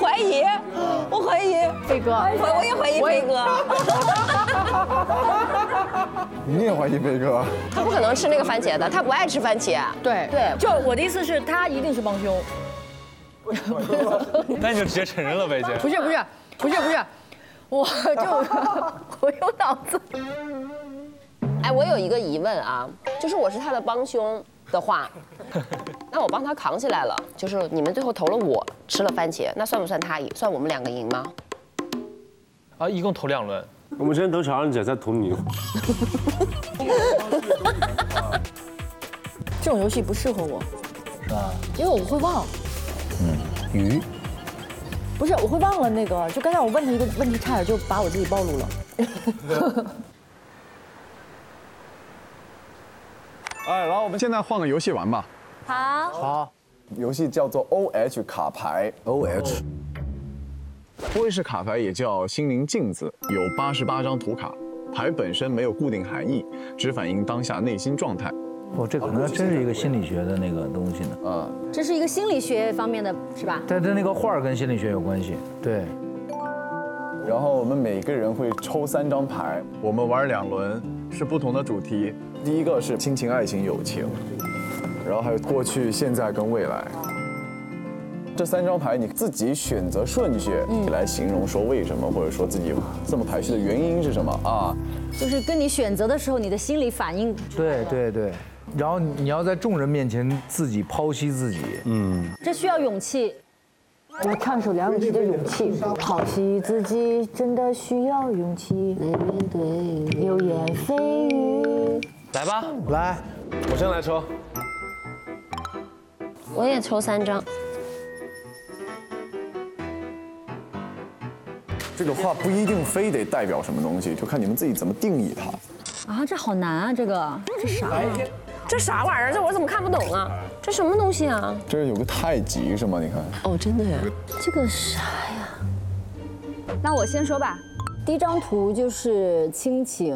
怀疑， 飞哥， 我也怀疑飞哥。 你也怀疑飞哥？ 他不可能吃那个番茄的，他不爱吃番茄。 对，就我的意思是，他一定是帮凶。 那你就直接承认了呗，姐。 不是，我有脑子。 哎，我有一个疑问啊，就是我是他的帮凶的话，那我帮他扛起来了，就是你们最后投了我吃了番茄，那算不算他赢？算我们2个赢吗？ 啊，一共投2轮。 我们先投小安姐，再投你。 这种游戏不适合我， 是吧？ 因为我会忘。 鱼。 不是，我会忘了那个，就刚才我问他一个问题，差点就把我自己暴露了。 哎，然后我们现在换个游戏玩吧。 好。 游戏叫做 OH 卡牌 OH。 欧式卡牌也叫心灵镜子，有88张图卡，牌本身没有固定含义，只反映当下内心状态。 这可能真是一个心理学的那个东西呢。 这是一个心理学方面的，是吧？ 但那个画跟心理学有关系。对。 然后我们每个人会抽3张牌，我们玩2轮，是不同的主题。第一个是亲情、爱情、友情，然后还有过去、现在跟未来。这3张牌你自己选择顺序来形容说为什么，或者说自己这么排序的原因是什么啊？ 就是跟你选择的时候，你的心理反应。 对。然后你要在众人面前自己剖析自己。 这需要勇气。 我唱首梁咏琪的《勇气》，剖析自己真的需要勇气，来面对流言蜚语。 来吧， 来， 我先来抽。 我也抽3张。 这个话不一定非得代表什么东西，就看你们自己怎么定义它。 啊，这好难啊，这啥？ 这啥玩意儿？这我怎么看不懂啊？这什么东西啊？ 这有个太极是吗？你看。 哦，真的呀。 这个啥呀？那我先说吧。第一张图就是亲情。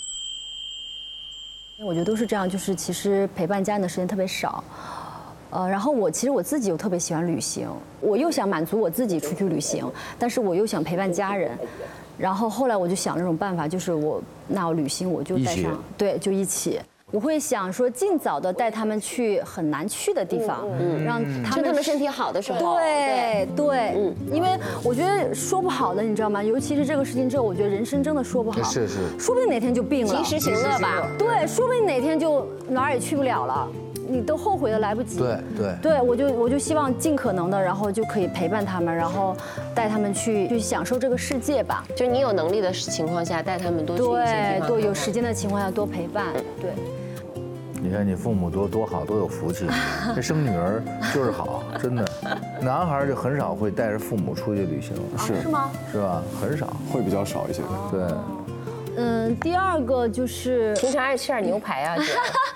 我觉得都是这样，就是其实陪伴家人的时间特别少。然后其实我自己又特别喜欢旅行，我又想满足我自己出去旅行，但是我又想陪伴家人。然后后来我就想这种办法，就是我旅行我就带上，对，就一起。我会想说，尽早的带他们去很难去的地方，让他们身体好的时候。 对，因为我觉得说不好的，你知道吗？尤其是这个事情之后，我觉得人生真的说不好， 是， 说不定哪天就病了。 及时行乐吧。 对，说不定哪天就哪儿也去不了了。你都后悔的来不及。对，我就希望尽可能的，然后就可以陪伴他们，然后带他们去享受这个世界吧。 就是你有能力的情况下，带他们多去一些地方。 对，有时间的情况下多陪伴。对。 你看你父母多好，多有福气，这生女儿就是好，真的。男孩就很少会带着父母出去旅行， 是吗？ 是吧？很少， 会比较少一些。 对。 第2个就是平常爱吃点牛排啊。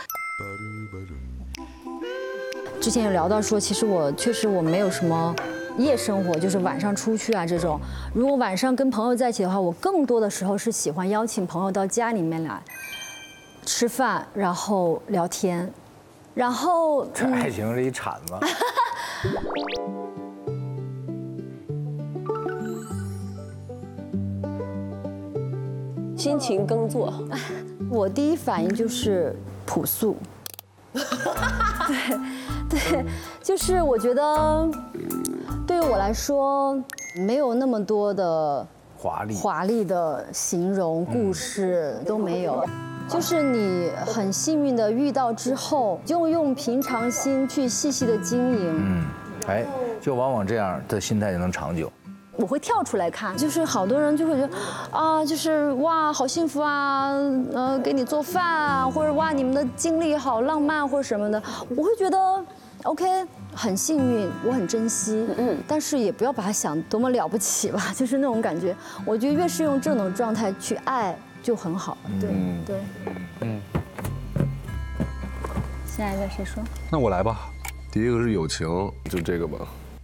之前有聊到说，其实我确实没有什么夜生活，就是晚上出去啊这种。如果晚上跟朋友在一起的话，我更多的时候是喜欢邀请朋友到家里面来吃饭，然后聊天，然后这爱情是一铲子。 辛勤耕作。 我第一反应就是朴素。对，就是我觉得，对于我来说，没有那么多的华丽的形容故事都没有，就是你很幸运的遇到之后，就用平常心去细细的经营。 就往往这样的心态就能长久。 我会跳出来看，就是好多人就会觉得啊，就是哇，好幸福啊，给你做饭啊，或者哇，你们的经历好浪漫或者什么的，我会觉得 OK， 很幸运，我很珍惜，但是也不要把它想多么了不起吧，就是那种感觉。我觉得越是用这种状态去爱，就很好。对。下一个谁说？ 那我来吧。第一个是友情，就这个吧。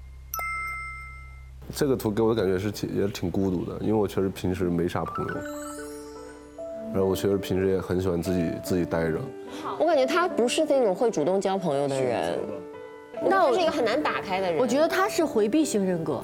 这个图给我的感觉也挺孤独的，因为我确实平时没啥朋友，然后我确实平时也很喜欢自己待着。 我感觉他不是那种会主动交朋友的人，那我是一个很难打开的人。 我觉得他是回避型人格。